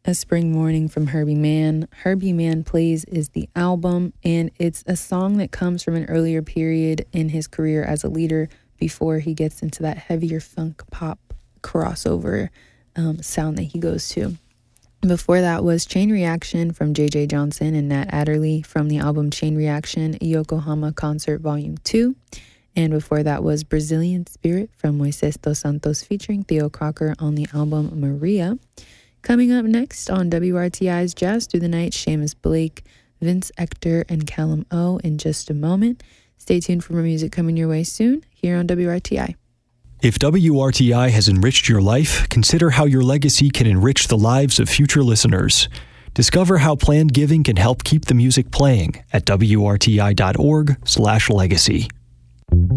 A Spring Morning from Herbie Mann. Herbie Mann Plays is the album, and it's a song that comes from an earlier period in his career as a leader before he gets into that heavier funk pop crossover sound that he goes to. Before that was Chain Reaction from J.J. Johnson and Nat Adderley from the album Chain Reaction, Yokohama Concert Volume 2. And before that was Brazilian Spirit from Moises dos Santos featuring Theo Crocker on the album Maria. Coming up next on WRTI's Jazz Through the Night, Seamus Blake, Vince Ector, and Callum O in just a moment. Stay tuned for more music coming your way soon here on WRTI. If WRTI has enriched your life, consider how your legacy can enrich the lives of future listeners. Discover how planned giving can help keep the music playing at WRTI.org/legacy.